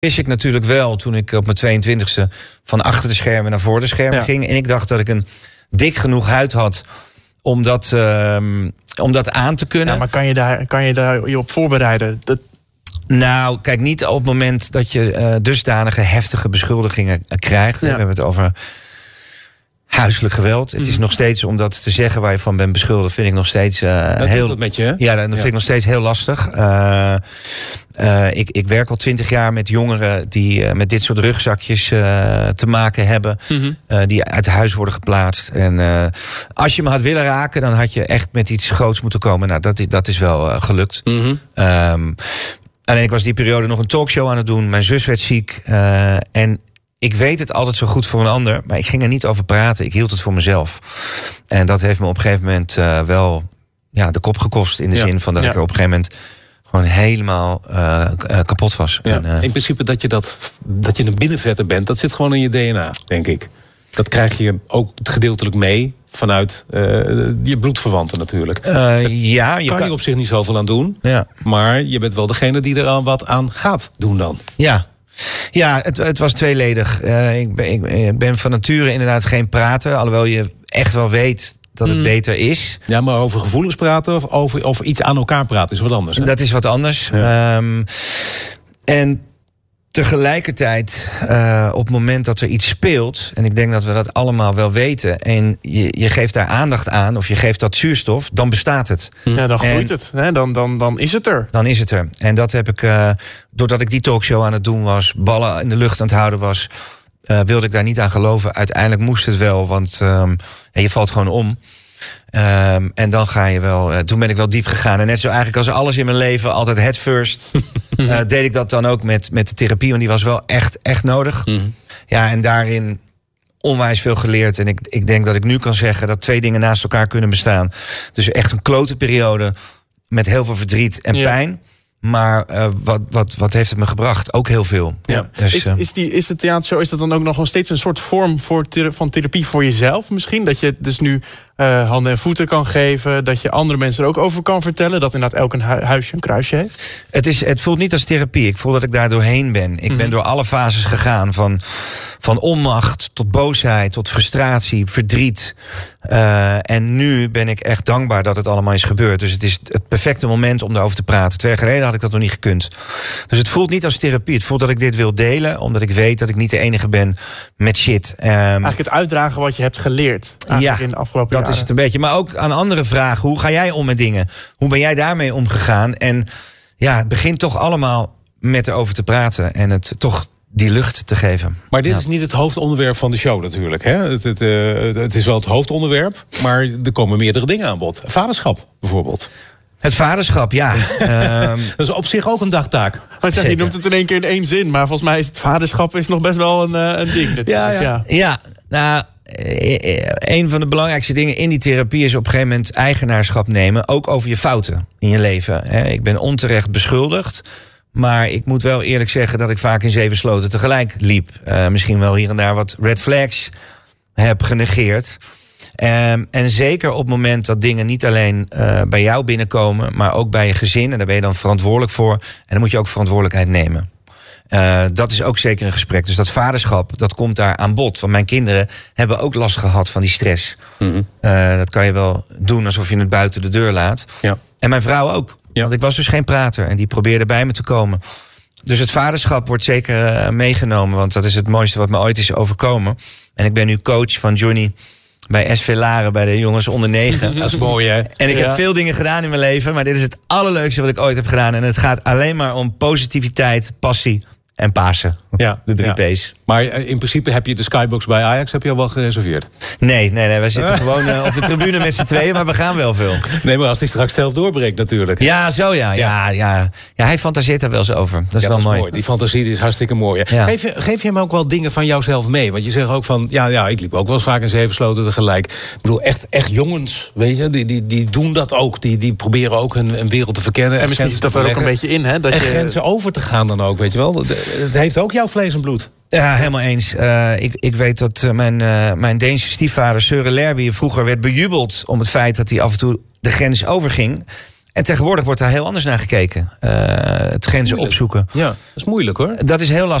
wist ik natuurlijk wel toen ik op mijn 22e van achter de schermen naar voor de schermen ging. En ik dacht dat ik een dik genoeg huid had om dat aan te kunnen. Ja, maar kan je daar je op voorbereiden? Nou, kijk, niet op het moment dat je dusdanige heftige beschuldigingen krijgt. Ja. We hebben het over huiselijk geweld. Het is nog steeds, om dat te zeggen waar je van bent beschuldigd, vind ik nog steeds heel... Dat met je, hè? Ja, dat vind ik nog steeds heel lastig. Ik werk al 20 jaar met jongeren die met dit soort rugzakjes te maken hebben. Die uit huis worden geplaatst. En als je me had willen raken, dan had je echt met iets groots moeten komen. Nou, dat is wel gelukt. Alleen ik was die periode nog een talkshow aan het doen. Mijn zus werd ziek. En ik weet het altijd zo goed voor een ander, maar ik ging er niet over praten. Ik hield het voor mezelf. En dat heeft me op een gegeven moment wel de kop gekost. In de zin van dat ik er op een gegeven moment gewoon helemaal kapot was. Ja, en, in principe dat je een binnenvetter bent, dat zit gewoon in je DNA, denk ik. Dat krijg je ook gedeeltelijk mee vanuit je bloedverwanten natuurlijk. Je kan je op zich niet zoveel aan doen. Ja. Maar je bent wel degene die er aan wat aan gaat doen dan. Ja, het was tweeledig. Ik ben van nature inderdaad geen prater. Alhoewel je echt wel weet dat het beter is. Ja, maar over gevoelens praten of over iets aan elkaar praten is wat anders. Hè? Dat is wat anders. Ja. En tegelijkertijd, op het moment dat er iets speelt, en ik denk dat we dat allemaal wel weten, en je geeft daar aandacht aan, of je geeft dat zuurstof, dan bestaat het. Ja, dan groeit het. Hè? Dan is het er. Dan is het er. En dat heb ik, doordat ik die talkshow aan het doen was, ballen in de lucht aan het houden was, wilde ik daar niet aan geloven. Uiteindelijk moest het wel, want je valt gewoon om. En dan ga je wel. Toen ben ik wel diep gegaan. En net zo eigenlijk als alles in mijn leven, altijd head first. Deed ik dat dan ook met de therapie. Want die was wel echt nodig. Ja, en daarin onwijs veel geleerd. En ik denk dat ik nu kan zeggen dat 2 dingen naast elkaar kunnen bestaan. Dus echt een klote periode met heel veel verdriet en pijn. Maar wat heeft het me gebracht? Ook heel veel. Ja. Dus, is de theatershow, is dat dan ook nog steeds een soort vorm van therapie voor jezelf misschien? Dat je dus nu handen en voeten kan geven, dat je andere mensen er ook over kan vertellen, dat inderdaad elk een huisje een kruisje heeft? Het voelt niet als therapie. Ik voel dat ik daar doorheen ben. Ik ben door alle fases gegaan. Van onmacht tot boosheid, tot frustratie, verdriet. En nu ben ik echt dankbaar dat het allemaal is gebeurd. Dus het is het perfecte moment om daarover te praten. 2 jaar geleden had ik dat nog niet gekund. Dus het voelt niet als therapie. Het voelt dat ik dit wil delen, omdat ik weet dat ik niet de enige ben met shit. Eigenlijk het uitdragen wat je hebt geleerd in de afgelopen jaren. Dat is het een beetje. Maar ook aan andere vragen. Hoe ga jij om met dingen? Hoe ben jij daarmee omgegaan? En het begint toch allemaal met erover te praten. En het toch die lucht te geven. Maar dit is niet het hoofdonderwerp van de show natuurlijk. Hè? Het is wel het hoofdonderwerp, maar er komen meerdere dingen aan bod. Vaderschap bijvoorbeeld. Het vaderschap, ja. Dat is op zich ook een dagtaak. Je noemt het in één keer in 1 zin, maar volgens mij is het vaderschap nog best wel een ding. Ja, nou, een van de belangrijkste dingen in die therapie is op een gegeven moment eigenaarschap nemen, ook over je fouten in je leven. Ik ben onterecht beschuldigd. Maar ik moet wel eerlijk zeggen dat ik vaak in 7 sloten tegelijk liep. Misschien wel hier en daar wat red flags heb genegeerd. En zeker op het moment dat dingen niet alleen bij jou binnenkomen, maar ook bij je gezin. En daar ben je dan verantwoordelijk voor. En dan moet je ook verantwoordelijkheid nemen. Dat is ook zeker een gesprek. Dus dat vaderschap, dat komt daar aan bod. Want mijn kinderen hebben ook last gehad van die stress. Dat kan je wel doen alsof je het buiten de deur laat. Ja. En mijn vrouw ook. Ja. Want ik was dus geen prater en die probeerde bij me te komen. Dus het vaderschap wordt zeker meegenomen. Want dat is het mooiste wat me ooit is overkomen. En ik ben nu coach van Johnny bij SV Laren, bij de jongens onder 9. Dat is mooi, hè? En ik heb veel dingen gedaan in mijn leven, maar dit is het allerleukste wat ik ooit heb gedaan. En het gaat alleen maar om positiviteit, passie en Pasen. Ja, de 3 P's. Maar in principe heb je de skybox bij Ajax al wel gereseerd? Nee. Wij zitten gewoon op de tribune met z'n tweeën, maar we gaan wel veel. Nee, maar als hij straks zelf doorbreekt natuurlijk. Ja, zo ja. Ja, hij fantaseert daar wel eens over. Dat is wel mooi. Die fantasie is hartstikke mooi. Ja. Geef je hem ook wel dingen van jouzelf mee? Want je zegt ook van, ik liep ook wel eens vaak in 7 sloten tegelijk. Ik bedoel, echt jongens, weet je, die doen dat ook. Die proberen ook een wereld te verkennen. En misschien zit dat er ook een beetje in, hè? Dat en grenzen over te gaan dan ook, weet je wel. Het heeft ook jouw vlees en bloed. Ja, helemaal eens. Ik weet dat mijn Deense stiefvader Søren Lerby vroeger werd bejubeld om het feit dat hij af en toe de grens overging. En tegenwoordig wordt daar heel anders naar gekeken. Het grenzen opzoeken. Ja, dat is moeilijk hoor. Dat is heel lastig.